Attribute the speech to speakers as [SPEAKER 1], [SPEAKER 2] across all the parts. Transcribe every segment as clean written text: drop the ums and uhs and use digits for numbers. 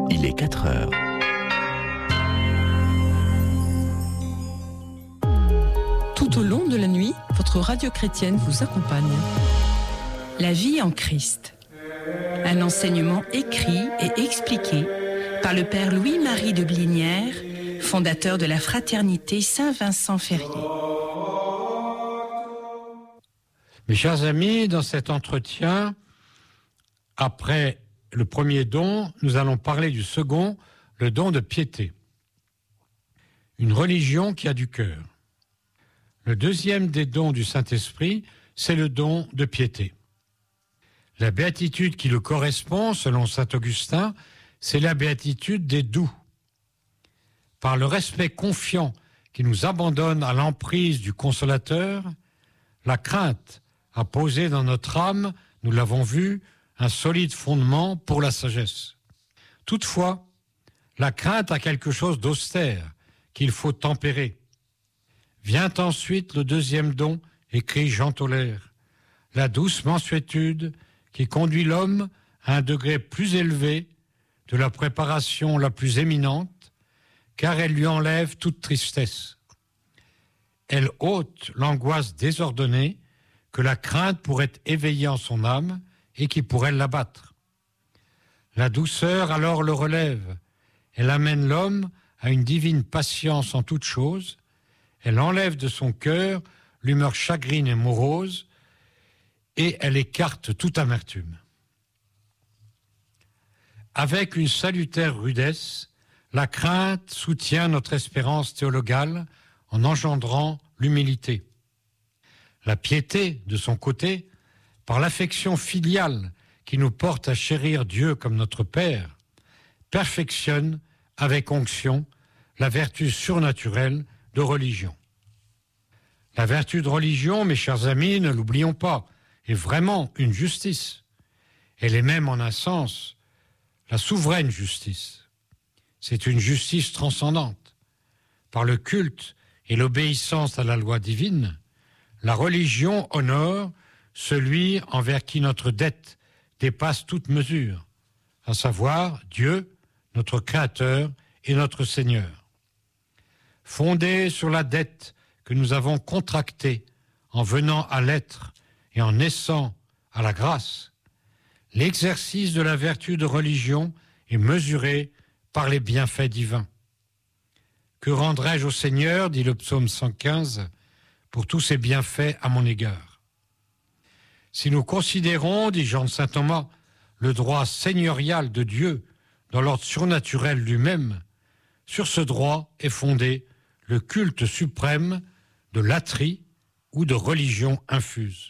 [SPEAKER 1] Il est 4 heures.
[SPEAKER 2] Tout au long de la nuit, votre radio chrétienne vous accompagne. La vie en Christ. Un enseignement écrit et expliqué par le Père Louis-Marie de Blinière, fondateur de la Fraternité Saint-Vincent-Ferrier.
[SPEAKER 3] Mes chers amis, dans cet entretien, après le premier don, nous allons parler du second, le don de piété. Une religion qui a du cœur. Le deuxième des dons du Saint-Esprit, c'est le don de piété. La béatitude qui le correspond, selon saint Augustin, c'est la béatitude des doux. Par le respect confiant qui nous abandonne à l'emprise du Consolateur, la crainte a posé dans notre âme, nous l'avons vu, un solide fondement pour la sagesse. Toutefois, la crainte a quelque chose d'austère qu'il faut tempérer. Vient ensuite le deuxième don, écrit Jean Tolaire, la douce mansuétude qui conduit l'homme à un degré plus élevé de la préparation la plus éminente, car elle lui enlève toute tristesse. Elle ôte l'angoisse désordonnée que la crainte pourrait éveiller en son âme et qui pourrait l'abattre. La douceur alors le relève, elle amène l'homme à une divine patience en toutes choses, elle enlève de son cœur l'humeur chagrine et morose, et elle écarte toute amertume. Avec une salutaire rudesse, la crainte soutient notre espérance théologale en engendrant l'humilité. La piété, de son côté, par l'affection filiale qui nous porte à chérir Dieu comme notre Père, perfectionne avec onction la vertu surnaturelle de religion. La vertu de religion, mes chers amis, ne l'oublions pas, est vraiment une justice. Elle est même en un sens la souveraine justice. C'est une justice transcendante. Par le culte et l'obéissance à la loi divine, la religion honore celui envers qui notre dette dépasse toute mesure, à savoir Dieu, notre Créateur et notre Seigneur. Fondée sur la dette que nous avons contractée en venant à l'être et en naissant à la grâce, l'exercice de la vertu de religion est mesuré par les bienfaits divins. Que rendrai-je au Seigneur, dit le psaume 115, pour tous ses bienfaits à mon égard. Si nous considérons, dit Jean de Saint Thomas, le droit seigneurial de Dieu dans l'ordre surnaturel lui-même, sur ce droit est fondé le culte suprême de latrie ou de religion infuse.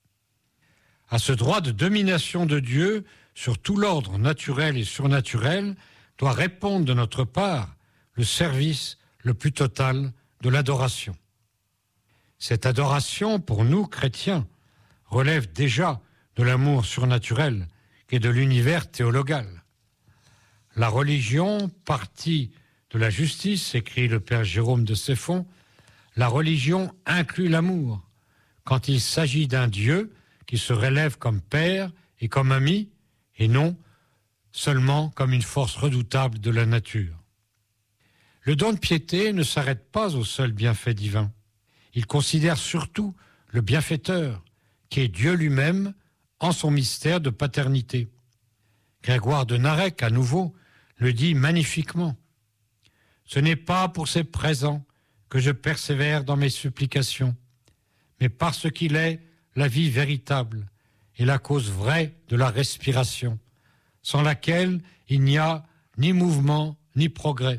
[SPEAKER 3] À ce droit de domination de Dieu sur tout l'ordre naturel et surnaturel doit répondre de notre part le service le plus total de l'adoration. Cette adoration, pour nous, chrétiens, relève déjà de l'amour surnaturel et de l'univers théologal. La religion, partie de la justice, écrit le père Jérôme de Séphon, la religion inclut l'amour, quand il s'agit d'un Dieu qui se relève comme père et comme ami, et non seulement comme une force redoutable de la nature. Le don de piété ne s'arrête pas au seul bienfait divin. Il considère surtout le bienfaiteur, qui est Dieu lui-même en son mystère de paternité. Grégoire de Narek, à nouveau, le dit magnifiquement. Ce n'est pas pour ses présents que je persévère dans mes supplications, mais parce qu'il est la vie véritable et la cause vraie de la respiration, sans laquelle il n'y a ni mouvement ni progrès.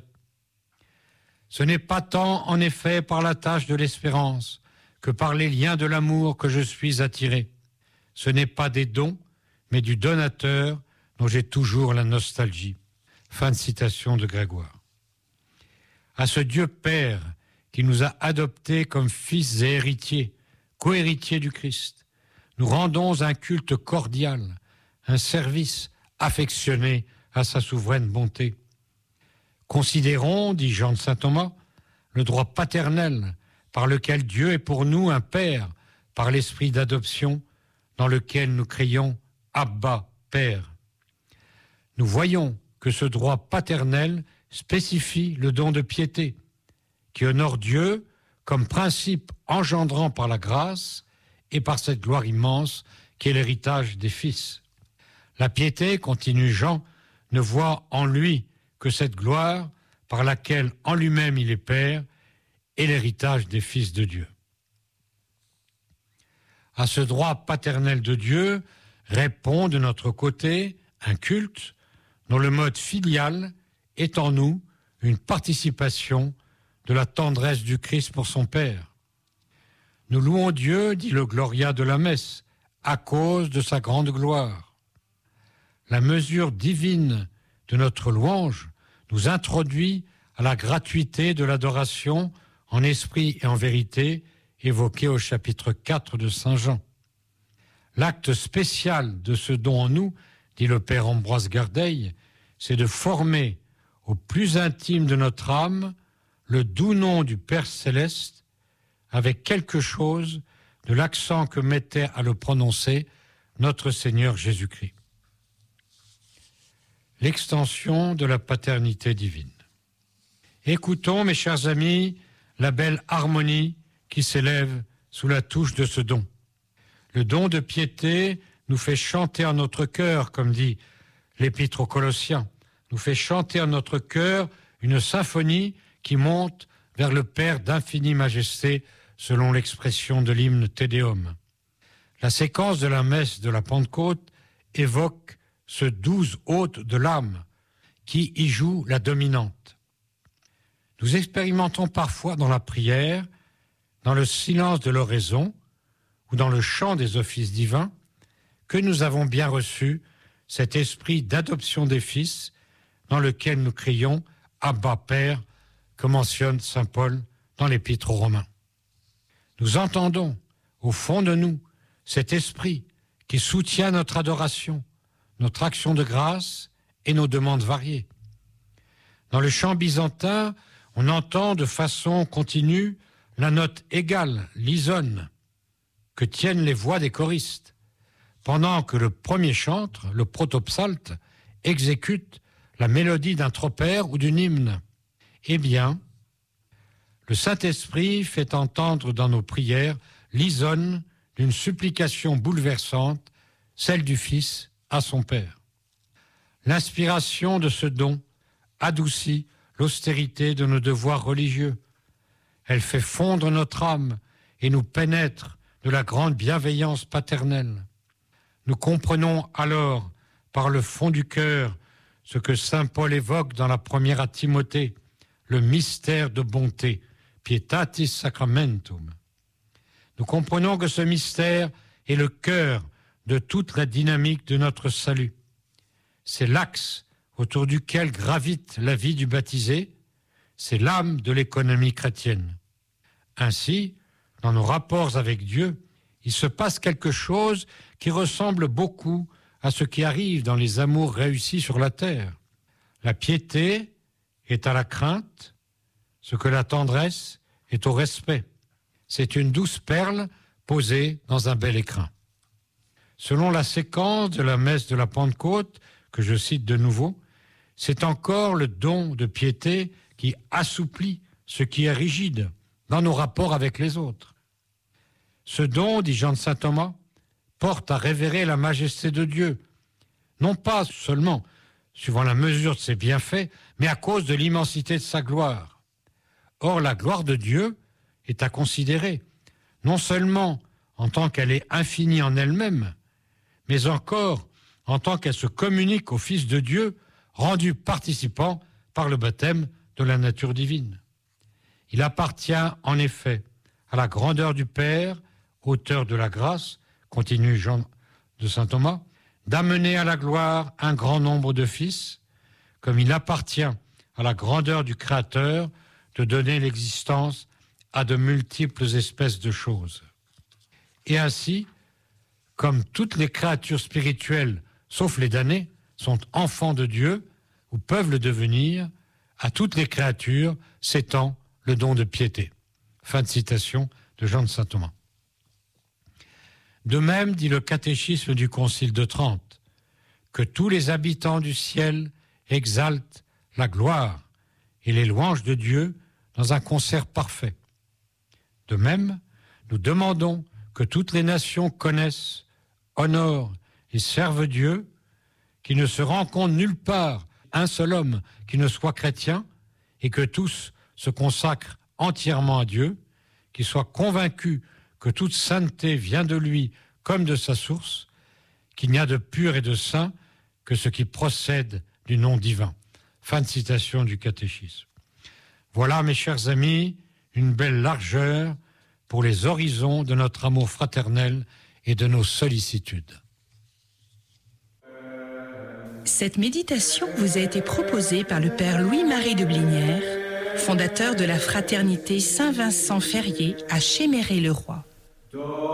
[SPEAKER 3] Ce n'est pas tant, en effet, par la tâche de l'espérance que par les liens de l'amour que je suis attiré. Ce n'est pas des dons, mais du donateur dont j'ai toujours la nostalgie. Fin de citation de Grégoire. À ce Dieu Père qui nous a adoptés comme fils et héritiers, co-héritiers du Christ, nous rendons un culte cordial, un service affectionné à sa souveraine bonté. Considérons, dit Jean de Saint Thomas, le droit paternel par lequel Dieu est pour nous un Père par l'esprit d'adoption dans lequel nous crions « Abba, Père ». Nous voyons que ce droit paternel spécifie le don de piété, qui honore Dieu comme principe engendrant par la grâce et par cette gloire immense qui est l'héritage des fils. La piété, continue Jean, ne voit en lui que cette gloire par laquelle en lui-même il est Père et l'héritage des fils de Dieu. À ce droit paternel de Dieu répond de notre côté un culte dont le mode filial est en nous une participation de la tendresse du Christ pour son Père. Nous louons Dieu, dit le Gloria de la messe, à cause de sa grande gloire. La mesure divine de notre louange nous introduit à la gratuité de l'adoration en esprit et en vérité évoquée au chapitre 4 de Saint Jean. L'acte spécial de ce don en nous, dit le Père Ambroise Gardeil, c'est de former au plus intime de notre âme le doux nom du Père céleste avec quelque chose de l'accent que mettait à le prononcer notre Seigneur Jésus-Christ. L'extension de la paternité divine. Écoutons, mes chers amis, la belle harmonie qui s'élève sous la touche de ce don. Le don de piété nous fait chanter en notre cœur, comme dit l'Épître aux Colossiens, nous fait chanter en notre cœur une symphonie qui monte vers le Père d'infinie majesté, selon l'expression de l'hymne Te Deum. La séquence de la messe de la Pentecôte évoque ce 12 hôtes de l'âme qui y joue la dominante. Nous expérimentons parfois dans la prière, dans le silence de l'oraison ou dans le chant des offices divins, que nous avons bien reçu cet esprit d'adoption des fils dans lequel nous crions « Abba Père », que mentionne saint Paul dans l'Épître aux Romains. Nous entendons au fond de nous cet esprit qui soutient notre adoration, notre action de grâce et nos demandes variées. Dans le chant byzantin, on entend de façon continue la note égale, l'isone, que tiennent les voix des choristes, pendant que le premier chantre, le protopsalte, exécute la mélodie d'un tropère ou d'une hymne. Eh bien, le Saint-Esprit fait entendre dans nos prières l'isone d'une supplication bouleversante, celle du Fils à son Père. L'inspiration de ce don adoucit l'austérité de nos devoirs religieux. Elle fait fondre notre âme et nous pénètre de la grande bienveillance paternelle. Nous comprenons alors, par le fond du cœur, ce que saint Paul évoque dans la première à Timothée, le mystère de bonté, pietatis sacramentum. Nous comprenons que ce mystère est le cœur de toute la dynamique de notre salut. C'est l'axe autour duquel gravite la vie du baptisé, c'est l'âme de l'économie chrétienne. Ainsi, dans nos rapports avec Dieu, il se passe quelque chose qui ressemble beaucoup à ce qui arrive dans les amours réussis sur la terre. La piété est à la crainte, ce que la tendresse est au respect. C'est une douce perle posée dans un bel écrin. Selon la séquence de la messe de la Pentecôte, que je cite de nouveau, c'est encore le don de piété qui assouplit ce qui est rigide dans nos rapports avec les autres. Ce don, dit Jean de Saint Thomas, porte à révérer la majesté de Dieu, non pas seulement suivant la mesure de ses bienfaits, mais à cause de l'immensité de sa gloire. Or, la gloire de Dieu est à considérer, non seulement en tant qu'elle est infinie en elle-même, mais encore en tant qu'elle se communique au Fils de Dieu, rendu participant par le baptême de la nature divine. Il appartient en effet à la grandeur du Père, auteur de la grâce, continue Jean de Saint Thomas, d'amener à la gloire un grand nombre de fils, comme il appartient à la grandeur du Créateur de donner l'existence à de multiples espèces de choses. Et ainsi, comme toutes les créatures spirituelles, sauf les damnés, sont enfants de Dieu, ou peuvent le devenir, à toutes les créatures s'étend le don de piété. Fin de citation de Jean de Saint Thomas. De même, dit le catéchisme du Concile de Trente, que tous les habitants du ciel exalte la gloire et les louanges de Dieu dans un concert parfait. De même, nous demandons que toutes les nations connaissent, honorent et servent Dieu, qu'il ne se rencontre nulle part un seul homme qui ne soit chrétien, et que tous se consacrent entièrement à Dieu, qu'ils soient convaincus que toute sainteté vient de lui comme de sa source, qu'il n'y a de pur et de saint que ce qui procède du nom divin. Fin de citation du catéchisme. Voilà, mes chers amis, une belle largeur pour les horizons de notre amour fraternel et de nos sollicitudes.
[SPEAKER 2] Cette méditation vous a été proposée par le Père Louis-Marie de Blinière, fondateur de la Fraternité Saint-Vincent-Ferrier à Chéméré-le-Roi.